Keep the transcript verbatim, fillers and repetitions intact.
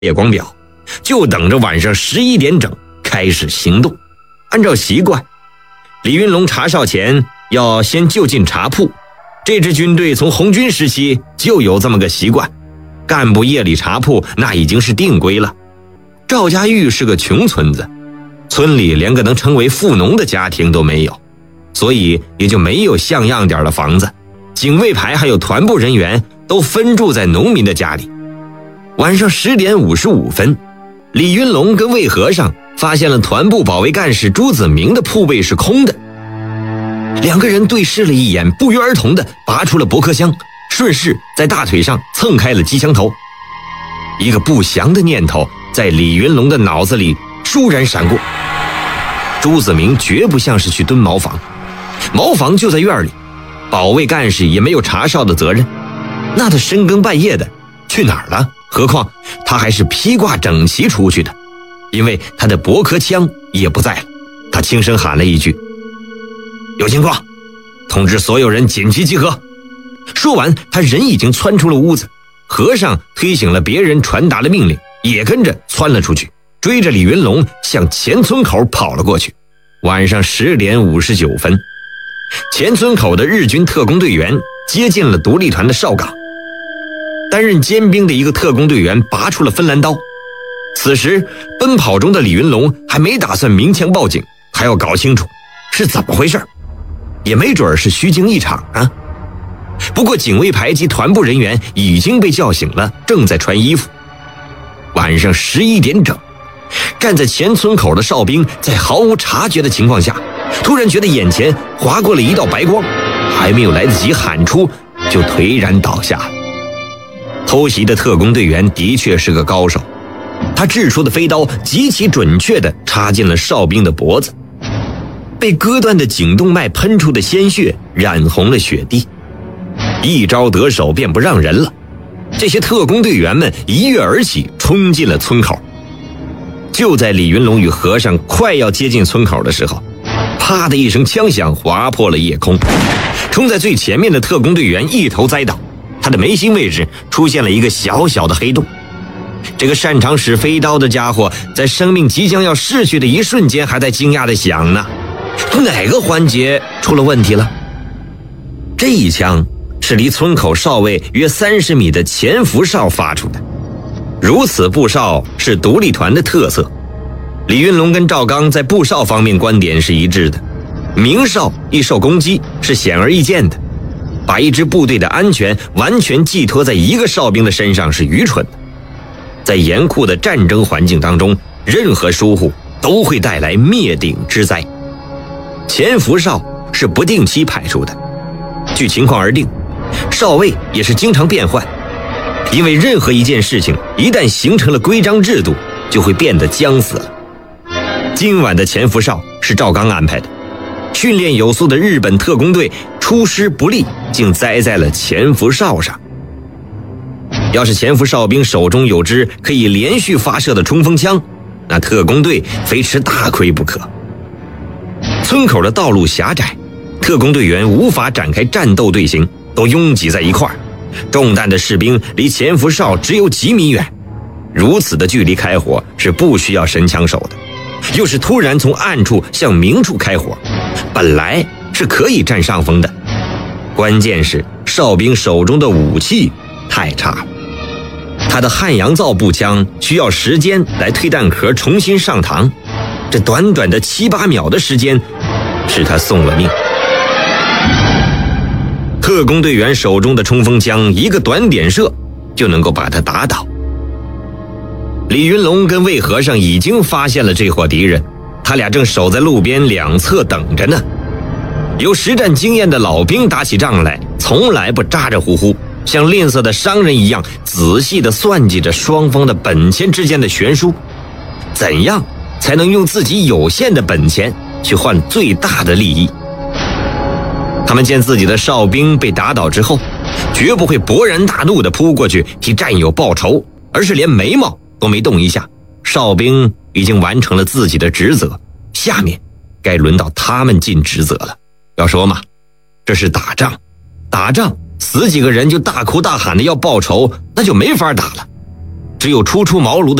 夜光表，就等着晚上十一点整开始行动。按照习惯，李云龙查哨前要先就近查铺，这支军队从红军时期就有这么个习惯，干部夜里查铺那已经是定规了。赵家峪是个穷村子，村里连个能称为富农的家庭都没有，所以也就没有像样点的房子，警卫排还有团部人员都分住在农民的家里。晚上十点五十五分，李云龙跟魏和尚发现了团部保卫干事朱子明的铺位是空的，两个人对视了一眼，不约而同地拔出了驳壳枪，顺势在大腿上蹭开了机枪头。一个不祥的念头在李云龙的脑子里倏然闪过，朱子明绝不像是去蹲茅房，茅房就在院里，保卫干事也没有查哨的责任，那他深更半夜的去哪儿了？何况他还是披挂整齐出去的，因为他的驳壳枪也不在了。他轻声喊了一句：有情况，通知所有人紧急集合。说完，他人已经窜出了屋子，和尚推醒了别人传达了命令，也跟着窜了出去，追着李云龙向前村口跑了过去。晚上十点五十九分，前村口的日军特工队员接近了独立团的哨岗，担任尖兵的一个特工队员拔出了分栏刀。此时奔跑中的李云龙还没打算鸣枪报警，还要搞清楚是怎么回事，也没准是虚惊一场啊。不过警卫排及团部人员已经被叫醒了，正在穿衣服。晚上十一点整，站在前村口的哨兵在毫无察觉的情况下，突然觉得眼前划过了一道白光，还没有来得及喊出，就颓然倒下了。偷袭的特工队员的确是个高手，他掷出的飞刀极其准确地插进了哨兵的脖子，被割断的颈动脉喷出的鲜血染红了雪地。一招得手便不让人了，这些特工队员们一跃而起，冲进了村口。就在李云龙与和尚快要接近村口的时候，啪的一声枪响划破了夜空，冲在最前面的特工队员一头栽倒，他的眉心位置出现了一个小小的黑洞。这个擅长使飞刀的家伙在生命即将要逝去的一瞬间还在惊讶地想呢，哪个环节出了问题了？这一枪是离村口哨位约三十米的前伏哨发出的，如此布哨是独立团的特色。李云龙跟赵刚在布哨方面观点是一致的，鸣哨易受攻击是显而易见的，把一支部队的安全完全寄托在一个哨兵的身上是愚蠢的。在严酷的战争环境当中，任何疏忽都会带来灭顶之灾。前伏哨是不定期派出的，据情况而定，哨位也是经常变换，因为任何一件事情一旦形成了规章制度，就会变得僵死了。今晚的前伏哨是赵刚安排的，训练有素的日本特工队出师不利，竟栽在了前伏哨上。要是前伏哨兵手中有支可以连续发射的冲锋枪，那特工队非吃大亏不可。村口的道路狭窄，特工队员无法展开战斗队形，都拥挤在一块儿，中弹的士兵离前伏哨只有几米远，如此的距离开火是不需要神枪手的，又是突然从暗处向明处开火，本来是可以占上风的。关键是哨兵手中的武器太差了，他的汉阳造步枪需要时间来推弹壳重新上膛，这短短的七八秒的时间使他送了命。特工队员手中的冲锋枪一个短点射就能够把他打倒。李云龙跟魏和尚已经发现了这伙敌人，他俩正守在路边两侧等着呢。有实战经验的老兵打起仗来从来不咋咋呼呼，像吝啬的商人一样仔细地算计着双方的本钱之间的悬殊，怎样才能用自己有限的本钱去换最大的利益。他们见自己的哨兵被打倒之后，绝不会勃然大怒地扑过去替战友报仇，而是连眉毛都没动一下。哨兵已经完成了自己的职责，下面该轮到他们尽职责了。要说嘛，这是打仗，打仗死几个人就大哭大喊的要报仇，那就没法打了。 只有初出茅庐的